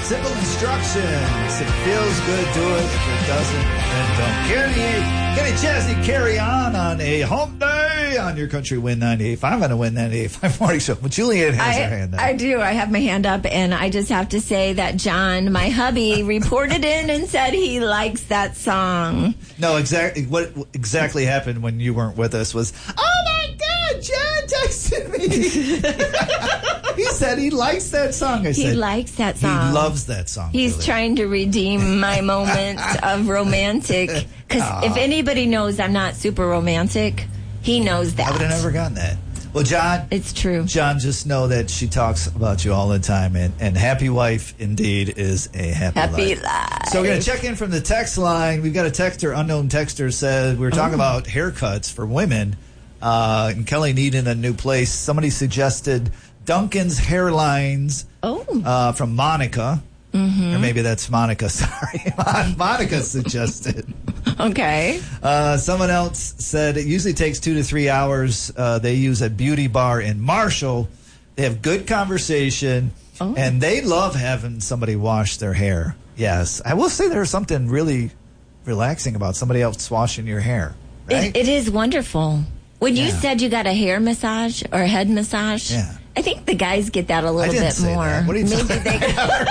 Simple instructions. If it feels good, do it. If it doesn't, then don't. Kenny Chesney, carry on a home day on your country Win 98.5 on a Win 98.5 morning show. But Julianne has her hand up. I do. I have my hand up, and I just have to say that John, my hubby, reported in and said he likes that song. No, exactly. What exactly happened when you weren't with us was, oh my God, John texted me. He said he likes that song. He likes that song. He loves that song. He's trying to redeem my moment of romantic. Because if anybody knows I'm not super romantic, he knows that. I would have never gotten that. Well, John. It's true. John, just know that she talks about you all the time. And happy wife, indeed, is a happy life. So we're going to check in from the text line. We've got a texter, unknown texter, said we were talking about haircuts for women. And Kelly needing a new place. Somebody suggested Duncan's Hairlines from Monica. Mm-hmm. Or maybe that's Monica. Sorry. Monica suggested. Okay. Someone else said it usually takes 2 to 3 hours. They use a beauty bar in Marshall. They have good conversation, and they love having somebody wash their hair. Yes. I will say there's something really relaxing about somebody else washing your hair. Right? It is wonderful. When you said you got a hair massage or a head massage, I think the guys get that a little bit more. That. What are you Maybe talking about?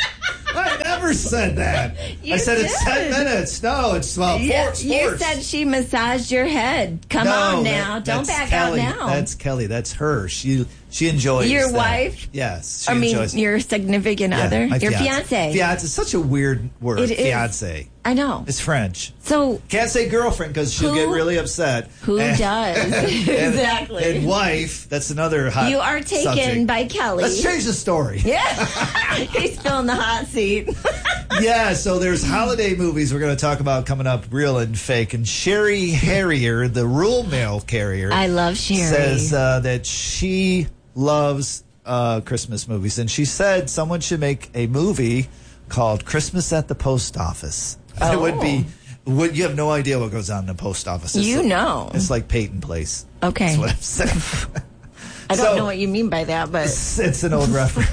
I never said that. I said it's 10 minutes. No, it's 12. You said she massaged your head. Come on now. Don't back Kelly. out now. That's Kelly. That's her. She enjoys your that. Wife? Yes. She enjoys your significant other? Your fiance. Fiance. It's such a weird word. Fiance. I know. It's French. So can't say girlfriend because she'll get really upset. Who does? Exactly. And wife, that's another hot You are taken subject. By Kelly. Let's change the story. Yeah. He's still in the hot seat. Yeah, so there's holiday movies we're going to talk about coming up, real and fake. And Sherry Harrier, the rural mail carrier. I love Sherry. Says that she loves Christmas movies. And she said someone should make a movie called Christmas at the Post Office. It would be... you have no idea what goes on in the post office. Know. It's like Peyton Place. Okay. That's what I'm saying. I don't know what you mean by that, but... It's an old reference.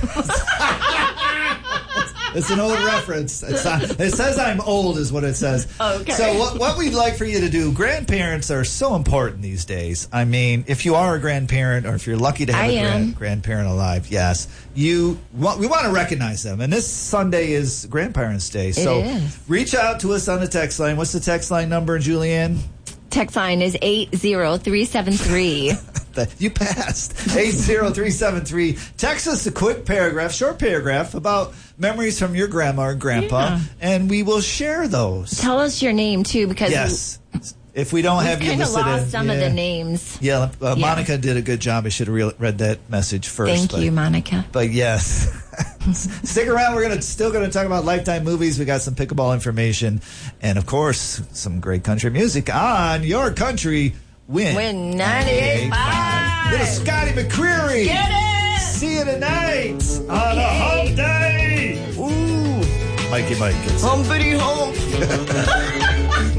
It's an old reference. It says I'm old is what it says. Okay. So what we'd like for you to do, grandparents are so important these days. I mean, if you are a grandparent or if you're lucky to have a grandparent alive, yes, we want to recognize them. And this Sunday is Grandparents' Day. So reach out to us on the text line. What's the text line number, Julianne? Text line is 80373. You passed. 80373. Text us a quick paragraph, short paragraph about memories from your grandma or grandpa, and we will share those. Tell us your name, too, because... If we don't have you listed in... kind of lost some of the names. Yeah, Monica did a good job. I should have read that message first. Thank you, Monica. But yes. Stick around. We're still going to talk about Lifetime movies. We got some pickleball information. And, of course, some great country music on your country Win 98.5. Little Scotty McCreery. Get it! See you tonight on a home day. Ooh. Mikey Mike. Humpity hump.